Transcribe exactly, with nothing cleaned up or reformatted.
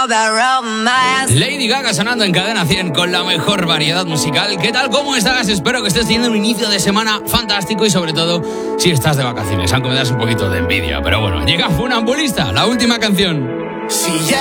Lady Gaga sonando en Cadena cien con la mejor variedad musical. ¿Qué tal? ¿Cómo estás? Espero que estés teniendo un inicio de semana fantástico y sobre todo si estás de vacaciones, aunque me das un poquito de envidia. Pero bueno, llega Funambulista, la última canción. Si ya